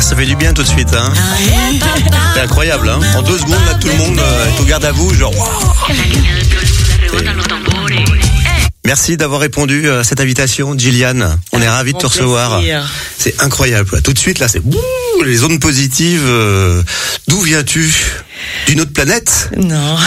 ça fait du bien tout de suite. Hein. C'est incroyable. Hein. En 2 secondes, là, tout le monde est au garde à vous. Genre, wow. Merci d'avoir répondu à cette invitation, Gillian. On est ravis de te recevoir. C'est incroyable. Tout de suite, là, c'est les ondes positives. D'où viens-tu ? D'une autre planète ? Non.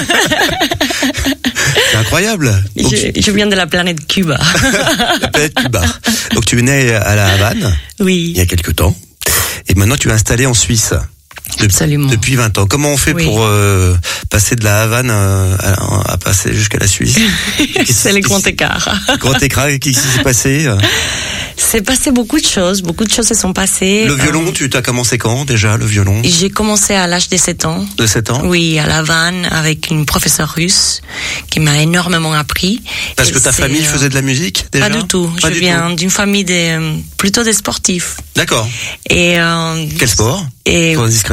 C'est incroyable. Donc, je viens de la planète Cuba. La planète Cuba. Donc tu es né à La Havane. Oui. Il y a quelque temps. Et maintenant tu es installé en Suisse. Absolument. Depuis 20 ans. Comment on fait pour passer de La Havane à passer jusqu'à la Suisse ? C'est le grand écart. Grand écart, qu'est-ce qui s'est passé ? C'est passé beaucoup de choses se sont passées. Le violon, tu as commencé quand déjà, le violon ? J'ai commencé à l'âge de 7 ans. De 7 ans ? Oui, à La Havane, avec une professeure russe qui m'a énormément appris. Parce que ta famille faisait de la musique déjà ? Pas du tout. Je viens d'une famille plutôt des sportifs. D'accord. Et quel sport ? Pour indiscrétion ?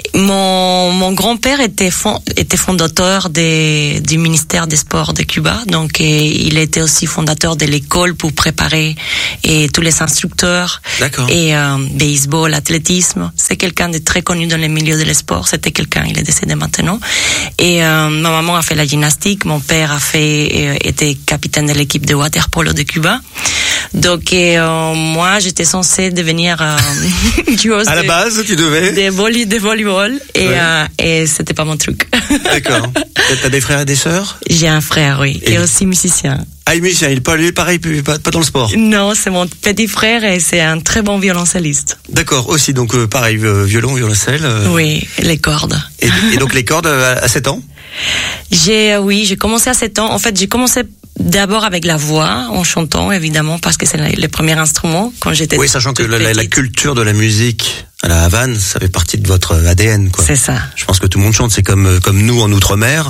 Mon grand-père était fondateur du ministère des Sports de Cuba, donc il était aussi fondateur de l'école pour préparer tous les instructeurs. D'accord. Et baseball, athlétisme. C'est quelqu'un de très connu dans les milieux de sport. Il est décédé maintenant. Et ma maman a fait la gymnastique, mon père était capitaine de l'équipe de waterpolo de Cuba. Donc moi j'étais censée devenir joueuse à la base tu devais de volleyball et c'était pas mon truc. D'accord. T'as des frères et des sœurs ? J'ai un frère, oui, et aussi musicien. Ah, musicien, il est pareil, pas dans le sport. Non, c'est mon petit frère et c'est un très bon violoncelliste. D'accord, aussi, donc pareil, violon, violoncelle. Oui, les cordes. Et donc les cordes à 7 ans ? J'ai commencé à 7 ans. En fait, j'ai commencé d'abord avec la voix, en chantant, évidemment, parce que c'est le premier instrument quand j'étais. Oui, sachant que la culture de la musique à La Havane, ça fait partie de votre ADN, quoi. C'est ça. Je pense que tout le monde chante, c'est comme nous en Outre-mer.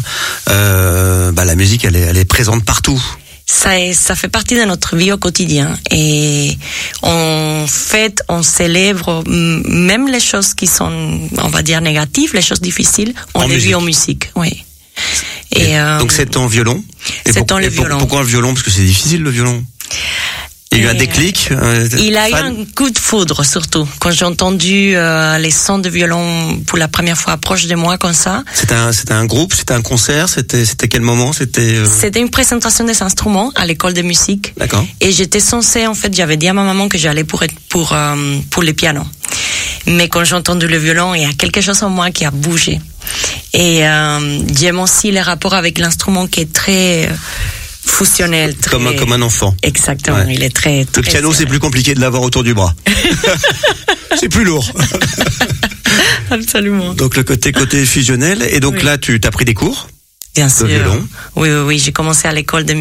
La musique, elle est présente partout. Ça fait partie de notre vie au quotidien et en fait on célèbre même les choses qui sont, on va dire, négatives, les choses difficiles, on les vit en musique, oui. Et donc c'est en violon. Le violon. Pourquoi le violon ? Parce que c'est difficile le violon. Il y a eu un déclic. Il a eu un coup de foudre surtout quand j'ai entendu les sons de violon pour la première fois proche de moi comme ça. C'était un groupe, c'était un concert, c'était quel moment ? C'était une présentation des instruments à l'école de musique. D'accord. Et j'étais censée, en fait, j'avais dit à ma maman que j'allais pour le piano. Mais quand j'ai entendu le violon, il y a quelque chose en moi qui a bougé. Et j'aime aussi les rapports avec l'instrument qui est très fusionnel. Comme un enfant. Exactement, ouais. Il est très le piano, c'est plus compliqué de l'avoir autour du bras. C'est plus lourd. Absolument. Donc le côté fusionnel. Et donc là, tu t'as pris des cours ? Bien sûr. De violon ? Oui, j'ai commencé à l'école de